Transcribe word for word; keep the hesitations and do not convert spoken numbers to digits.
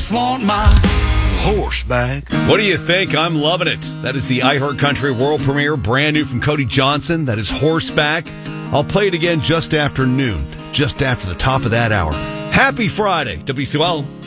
just want my horse back. What do you think? I'm loving it. That is the iHeartCountry world premiere, brand new from Cody Johnson. That is Horseback. I'll play it again just after noon, just after the top of that hour. Happy Friday, W C L.